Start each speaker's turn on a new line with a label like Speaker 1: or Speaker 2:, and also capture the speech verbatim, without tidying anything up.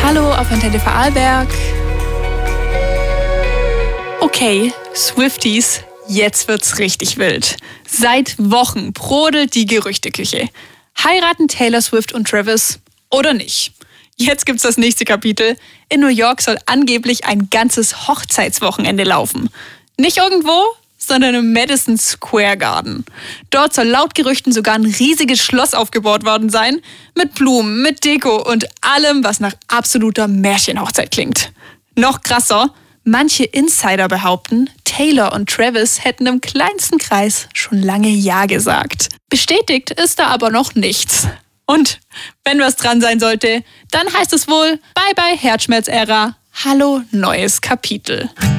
Speaker 1: Hallo auf Antenne Vorarlberg. Okay, Swifties, jetzt wird's richtig wild. Seit Wochen brodelt die Gerüchteküche. Heiraten Taylor Swift und Travis oder nicht? Jetzt gibt's das nächste Kapitel. In New York soll angeblich ein ganzes Hochzeitswochenende laufen. Nicht irgendwo, sondern im Madison Square Garden. Dort soll laut Gerüchten sogar ein riesiges Schloss aufgebaut worden sein. Mit Blumen, mit Deko und allem, was nach absoluter Märchenhochzeit klingt. Noch krasser, manche Insider behaupten, Taylor und Travis hätten im kleinsten Kreis schon lange Ja gesagt. Bestätigt ist da aber noch nichts. Und wenn was dran sein sollte, dann heißt es wohl Bye bye Herzschmerz-Ära, hallo neues Kapitel.